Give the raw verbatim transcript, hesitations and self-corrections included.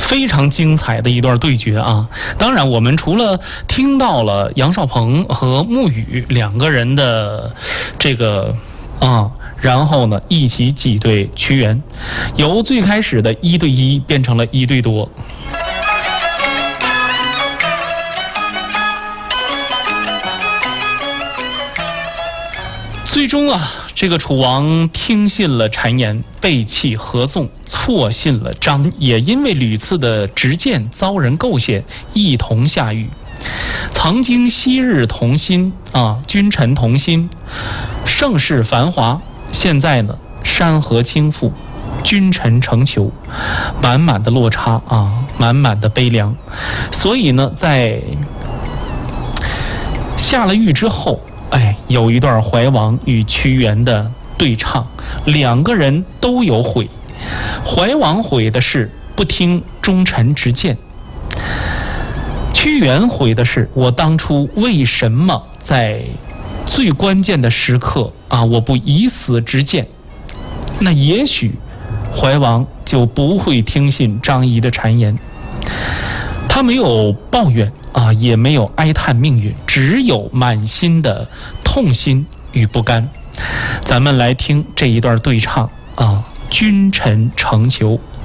非常精彩的一段对决啊！当然，我们除了听到了杨少鹏和沐雨两个人的这个啊，然后呢一起挤兑屈原，由最开始的一对一变成了一对多。最终啊，这个楚王听信了谗言，背弃合纵，错信了张，也因为屡次的直谏遭人构陷，一同下狱。曾经昔日同心啊，君臣同心，盛世繁华，现在呢山河倾覆，君臣成裘，满满的落差啊，满满的悲凉。所以呢，在下了狱之后，哎，有一段怀王与屈原的对唱，两个人都有悔。怀王悔的是不听忠臣直谏，屈原悔的是我当初为什么在最关键的时刻啊，我不以死直谏。那也许怀王就不会听信张仪的谗言，他没有抱怨啊，也没有哀叹命运，只有满心的痛心与不甘。咱们来听这一段对唱啊，君臣成裘。